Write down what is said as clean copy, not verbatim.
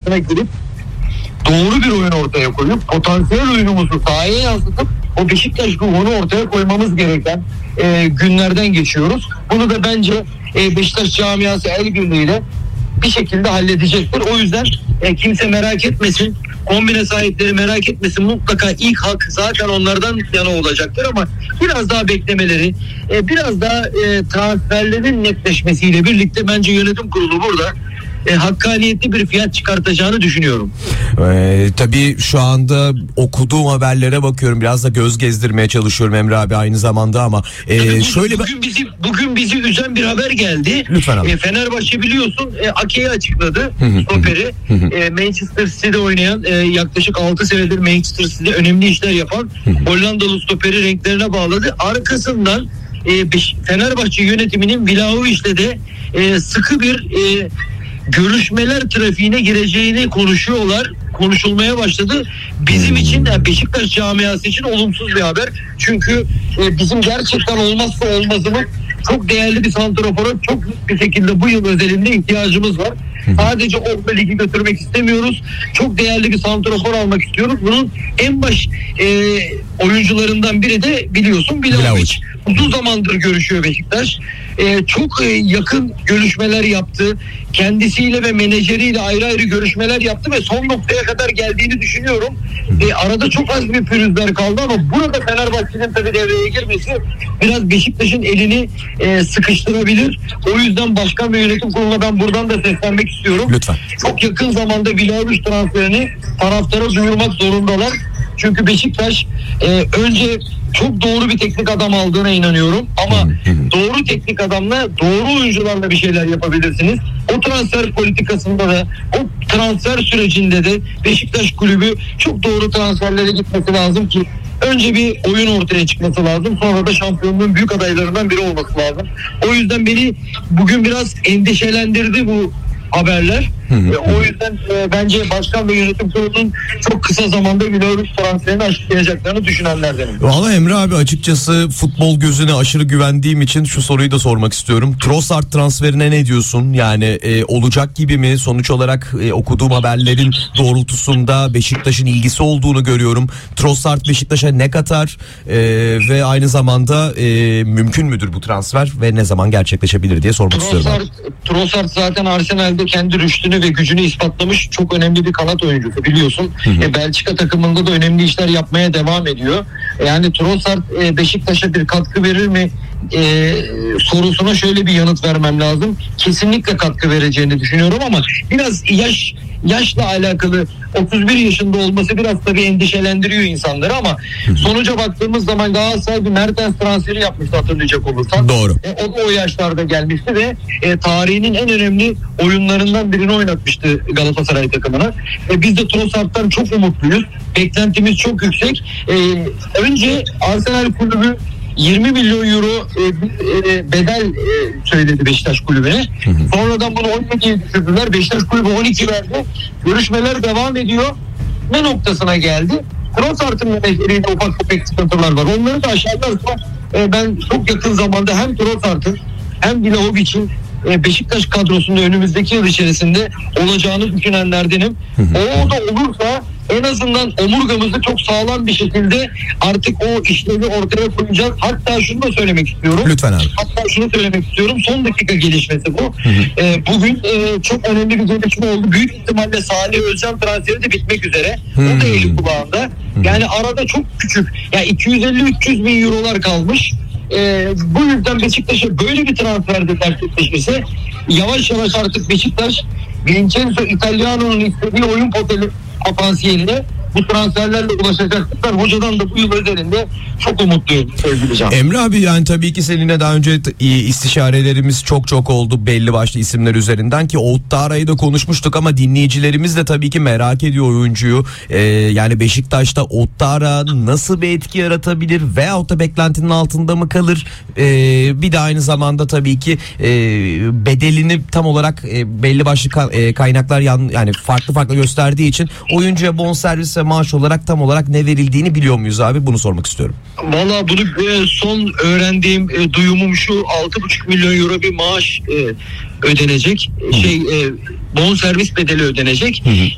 sahasına girip doğru bir oyun ortaya koyup potansiyel oyunumuzu sahaya yansıtıp o Beşiktaş ruhunu ortaya koymamız gereken günlerden geçiyoruz. Bunu da bence Beşiktaş camiası el birliğiyle bir şekilde halledecektir. O yüzden kimse merak etmesin. Kombine sahipleri merak etmesin. Mutlaka ilk hak zaten onlardan yana olacaktır ama biraz daha beklemeleri, biraz daha transferlerin netleşmesiyle birlikte bence yönetim kurulu burada hakkaniyetli bir fiyat çıkartacağını düşünüyorum. Tabii şu anda okuduğum haberlere bakıyorum. Biraz da göz gezdirmeye çalışıyorum Emre abi aynı zamanda ama şöyle bugün bizi üzen bir haber geldi. Lütfen abi. Fenerbahçe biliyorsun Ake'yi açıkladı. Stoperi. Manchester City'de oynayan yaklaşık 6 senedir Manchester City'de önemli işler yapan Hollandalı stoperi renklerine bağladı. Arkasından Fenerbahçe yönetiminin Vlahovic'le de sıkı bir görüşmeler trafiğine gireceğini konuşulmaya başladı. Bizim için, yani Beşiktaş camiası için olumsuz bir haber. Çünkü bizim gerçekten olmazsa olmazımız çok değerli bir santrafora çok bir şekilde bu yıl özelinde ihtiyacımız var. Sadece Avrupa Ligi götürmek istemiyoruz. Çok değerli bir santrafor almak istiyoruz. Bunun en baş oyuncularından biri de biliyorsun Vlahovic. Uzun zamandır görüşüyor Beşiktaş. Çok yakın görüşmeler yaptı. Kendisiyle ve menajeriyle ayrı ayrı görüşmeler yaptı ve son noktaya kadar geldiğini düşünüyorum. Arada çok az bir pürüzler kaldı ama burada Fenerbahçe'nin tabii devreye girmesi biraz Beşiktaş'ın elini sıkıştırabilir. O yüzden başkan ve yönetim kuruluna ben buradan da seslenmek istiyorum. Lütfen. Çok yakın zamanda Vlahovic transferini taraftara duyurmak zorundalar. Çünkü Beşiktaş önce çok doğru bir teknik adam aldığına inanıyorum. Ama doğru teknik adamla, doğru oyuncularla bir şeyler yapabilirsiniz. O transfer politikasında da, o transfer sürecinde de Beşiktaş kulübü çok doğru transferlere gitmesi lazım ki önce bir oyun ortaya çıkması lazım. Sonra da şampiyonluğun büyük adaylarından biri olması lazım. O yüzden beni bugün biraz endişelendirdi bu haberler. O yüzden bence başkan ve yönetim kurulunun çok kısa zamanda Vlahovic transferini açıklayacaklarını düşünenlerdenim. Valla Emre abi açıkçası futbol gözüne aşırı güvendiğim için şu soruyu da sormak istiyorum. Trossard transferine ne diyorsun? Yani olacak gibi mi? Sonuç olarak okuduğum haberlerin doğrultusunda Beşiktaş'ın ilgisi olduğunu görüyorum. Trossard Beşiktaş'a ne katar? Ve aynı zamanda mümkün müdür bu transfer ve ne zaman gerçekleşebilir diye sormak istiyorum. Trossard zaten Arsenal'de kendi rüştünü ve gücünü ispatlamış çok önemli bir kanat oyuncusu biliyorsun. Belçika takımında da önemli işler yapmaya devam ediyor. Yani Trossard Beşiktaş'a bir katkı verir mi sorusuna şöyle bir yanıt vermem lazım. Kesinlikle katkı vereceğini düşünüyorum ama biraz yaşla alakalı 31 yaşında olması biraz tabii endişelendiriyor insanları ama sonuca baktığımız zaman Galatasaray bir Mertens transferi yapmıştı hatırlayacak olursan. Doğru. O da o yaşlarda gelmişti ve tarihinin en önemli oyunlarından birini oynatmıştı Galatasaray takımına. Biz de Trossard'dan çok umutluyuz. Beklentimiz çok yüksek. Önce Arsenal kulübü 20 milyon euro bedel söyledi Beşiktaş kulübüne. Sonradan bunu 12'ye düşürdüler. Beşiktaş kulübü 12 verdi. Görüşmeler devam ediyor. Ne noktasına geldi? Trossard'ın menajeriyle ufak tefek sıkıntılar var. Onları da aşağılarsa ben çok yakın zamanda hem Trossard'ın hem Vlahovic'in Beşiktaş kadrosunda önümüzdeki yıl içerisinde olacağını düşünenlerdenim. O da olursa en azından omurgamızı çok sağlam bir şekilde artık o işlevi ortaya koyacağız. Hatta şunu da söylemek istiyorum. Lütfen abi. Hatta şunu söylemek istiyorum. Son dakika gelişmesi bu. Bugün çok önemli bir gelişme oldu. Büyük ihtimalle Salih Özcan transferi de bitmek üzere. O da eli kulağında. Yani arada çok küçük. Yani 250-300 bin eurolar kalmış. Bu yüzden Beşiktaş'a böyle bir transferde gerçekleşirse yavaş yavaş artık Beşiktaş Vincenzo Italiano'nun istediği oyun potansiyeline bu transferlerle ulaşacaklar. Hocadan da bu yıl özelinde çok umutluyum sevgili Can. Emre abi yani tabii ki seninle daha önce istişarelerimiz çok oldu belli başlı isimler üzerinden ki Ouattara'yı da konuşmuştuk ama dinleyicilerimiz de tabii ki merak ediyor oyuncuyu. Yani Beşiktaş'ta Ouattara nasıl bir etki yaratabilir veyahut da beklentinin altında mı kalır? Bir de aynı zamanda tabii ki bedelini tam olarak belli başlı kaynaklar yani farklı gösterdiği için oyuncuya bonservis ve maaş olarak tam olarak ne verildiğini biliyor muyuz abi? Bunu sormak istiyorum. Valla bunu son öğrendiğim duyumum şu 6,5 milyon euro bir maaş ödenecek. Bonservis bedeli ödenecek.